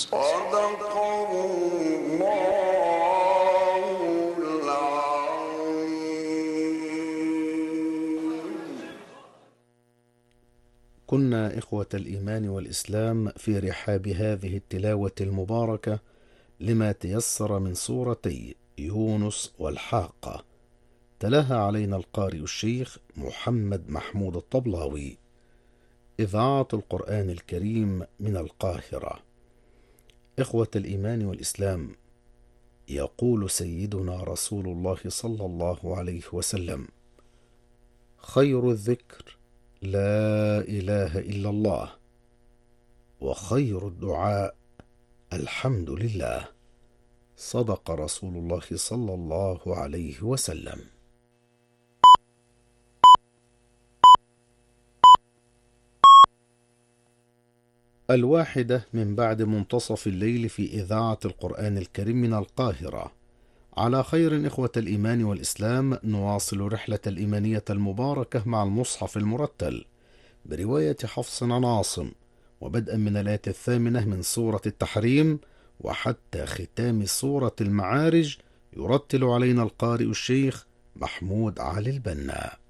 صدق الله العظيم. كنا إخوة الإيمان والإسلام في رحاب هذه التلاوة المباركة لما تيسر من سورتي يونس والحاقة، تلاها علينا القارئ الشيخ محمد محمود الطبلاوي. إذاعة القرآن الكريم من القاهرة. إخوة الإيمان والإسلام، يقول سيدنا رسول الله صلى الله عليه وسلم: خير الذكر لا إله إلا الله، وخير الدعاء الحمد لله. صدق رسول الله صلى الله عليه وسلم. الواحدة من بعد منتصف الليل في إذاعة القرآن الكريم من القاهرة. على خير إخوة الإيمان والإسلام، نواصل رحلة الإيمانية المباركة مع المصحف المرتل برواية حفص عن عاصم، وبدءا من الآية 8 من سورة التحريم وحتى ختام سورة المعارج، يرتل علينا القارئ الشيخ محمود علي البنا.